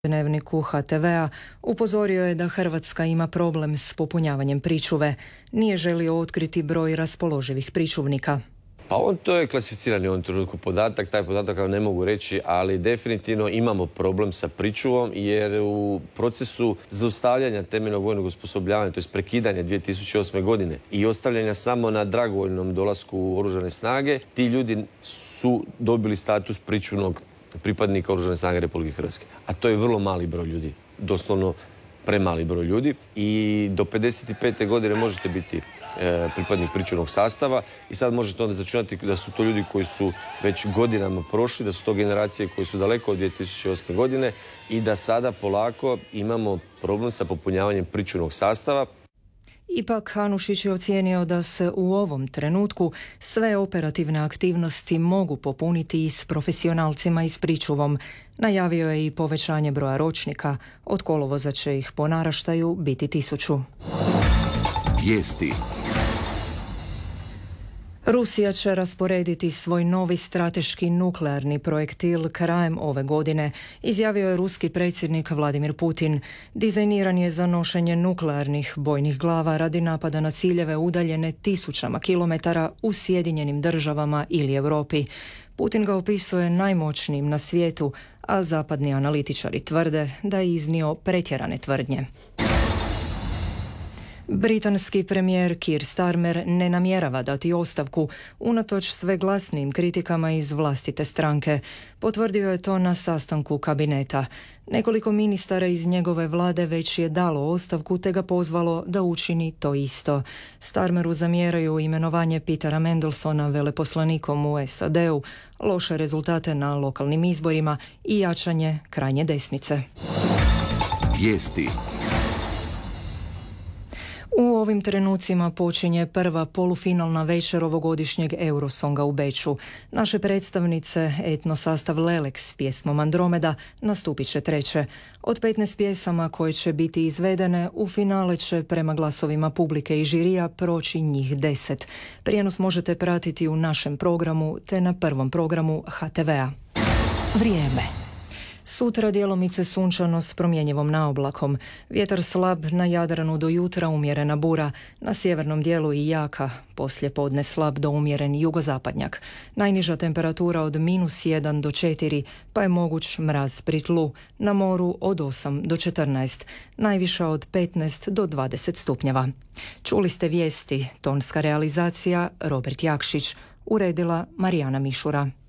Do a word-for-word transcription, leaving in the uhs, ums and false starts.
Dnevniku ha te vea upozorio je da Hrvatska ima problem s popunjavanjem pričuve. Nije želio otkriti broj raspoloživih pričuvnika. Pa on to je klasificirani u ovom trenutku podatak, taj podatak vam ne mogu reći, ali definitivno imamo problem sa pričuvom jer u procesu zaustavljanja temeljnog vojnog osposobljavanja, to je prekidanje dvije tisuće osme godine i ostavljanja samo na dragovoljnom dolasku u oružane snage, ti ljudi su dobili status pričuvnog pripadnika Oružane snage Republike Hrvatske. A to je vrlo mali broj ljudi, doslovno premali broj ljudi i do pedeset pete godine možete biti e, pripadnik pričuvnog sastava i sad možete onda začunati da su to ljudi koji su već godinama prošli, da su to generacije koji su daleko od dvije tisuće osme godine i da sada polako imamo problem sa popunjavanjem pričuvnog sastava. Ipak Anušić je ocijenio da se u ovom trenutku sve operativne aktivnosti mogu popuniti i s profesionalcima i s pričuvom. Najavio je i povećanje broja ročnika. Od kolovoza će ih po naraštaju biti tisuću. Vijesti. Rusija će rasporediti svoj novi strateški nuklearni projektil krajem ove godine, izjavio je ruski predsjednik Vladimir Putin. Dizajniran je za nošenje nuklearnih bojnih glava radi napada na ciljeve udaljene tisućama kilometara u Sjedinjenim državama ili Europi. Putin ga opisuje najmoćnijim na svijetu, a zapadni analitičari tvrde da je iznio pretjerane tvrdnje. Britanski premijer Keir Starmer ne namjerava dati ostavku unatoč sve glasnijim kritikama iz vlastite stranke. Potvrdio je to na sastanku kabineta. Nekoliko ministara iz njegove vlade već je dalo ostavku te ga pozvalo da učini to isto. Starmeru zamjeraju imenovanje Petera Mandelsona veleposlanikom u S A D-u, loše rezultate na lokalnim izborima i jačanje krajnje desnice. Vijesti. U ovim trenucima počinje prva polufinalna večer ovogodišnjeg Eurosonga u Beču. Naše predstavnice etno sastav Lelek s pjesmom Andromeda nastupit će treće. Od petnaest pjesama koje će biti izvedene, u finale će prema glasovima publike i žirija proći njih deset. Prijenos možete pratiti u našem programu te na prvom programu ha te vea. Vrijeme. Sutra djelomice sunčano s promjenjivom naoblakom. Vjetar slab na Jadranu do jutra, umjerena bura. Na sjevernom dijelu i jaka, poslije podne slab do umjeren jugozapadnjak. Najniža temperatura od minus jedan do četiri, pa je moguć mraz pri tlu. Na moru od osam do četrnaest, najviša od petnaest do dvadeset stupnjeva. Čuli ste vijesti, tonska realizacija Robert Jakšić, uredila Marijana Mišura.